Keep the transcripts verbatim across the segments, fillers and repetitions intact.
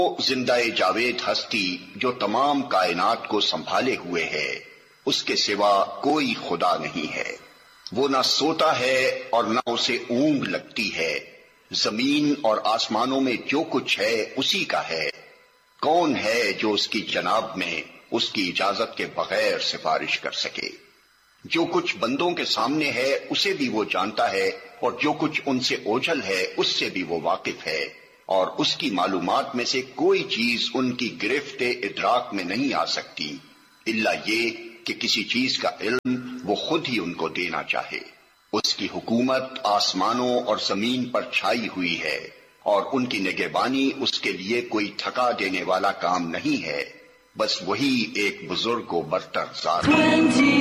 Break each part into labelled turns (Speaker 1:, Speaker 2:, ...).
Speaker 1: زندہ جاوید ہستی جو تمام کائنات کو سنبھالے ہوئے ہے، اس کے سوا کوئی خدا نہیں ہے۔ وہ نہ سوتا ہے اور نہ اسے اونگ لگتی ہے۔ زمین اور آسمانوں میں جو کچھ ہے اسی کا ہے۔ کون ہے جو اس کی جناب میں اس کی اجازت کے بغیر سفارش کر سکے؟ جو کچھ بندوں کے سامنے ہے اسے بھی وہ جانتا ہے، اور جو کچھ ان سے اوجھل ہے اس سے بھی وہ واقف ہے، اور اس کی معلومات میں سے کوئی چیز ان کی گرفت ادراک میں نہیں آ سکتی الا یہ کہ کسی چیز کا علم وہ خود ہی ان کو دینا چاہے۔ اس کی حکومت آسمانوں اور زمین پر چھائی ہوئی ہے، اور ان کی نگہبانی اس کے لیے کوئی تھکا دینے والا کام نہیں ہے، بس وہی ایک بزرگ و برتر ذات ہے۔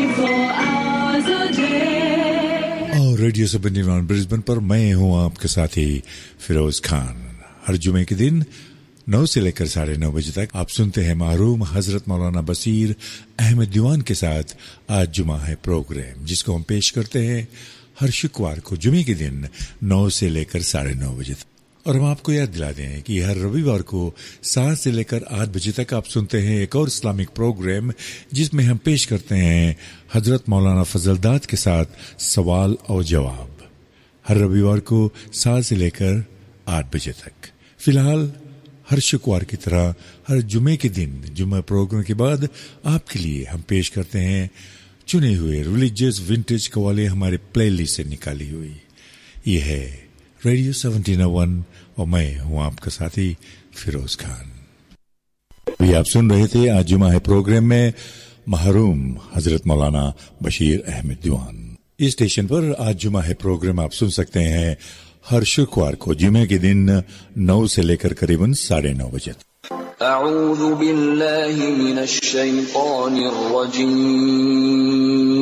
Speaker 2: اور ریڈیو سیونٹی ون برسبن پر میں ہوں آپ کے ساتھی فیروز خان۔ ہر جمعے کے دن نو سے لے کر ساڑھے نو بجے تک آپ سنتے ہیں محروم حضرت مولانا بشیر احمد دیوان کے ساتھ آج جمعہ ہے پروگرام، جس کو ہم پیش کرتے ہیں ہر شکوار کو جمعے کے دن نو سے لے کر ساڑھے نو بجے تک۔ اور ہم آپ کو یاد دلا دیں کہ ہر رویوار کو سات سے لے کر آٹھ بجے تک آپ سنتے ہیں ایک اور اسلامک پروگرام، جس میں ہم پیش کرتے ہیں حضرت مولانا فضل داد کے ساتھ سوال اور جواب، ہر رویوار کو سات سے لے کر آٹھ بجے تک۔ فی الحال ہر شکوار کی طرح ہر جمعے کے دن جمعہ پروگرام کے بعد آپ کے لیے ہم پیش کرتے ہیں چنے ہوئے ریلیجیس ونٹیج قوالے ہمارے پلے لسٹ سے نکالی ہوئی۔ یہ ہے ریڈیو سیونٹی ون اور میں ہوں آپ کا ساتھی فیروز خان۔ بھی آپ سن رہے تھے آج جمعہ ہے پروگرام میں محروم حضرت مولانا بشیر احمد دیوان۔ اس اسٹیشن پر آج جمعہ ہے پروگرام آپ سن سکتے ہیں ہر شکوار کو جمعے کے دن نو سے لے کر قریباً ساڑھے نو بجے۔
Speaker 3: اعوذ باللہ من الشیطان الرجیم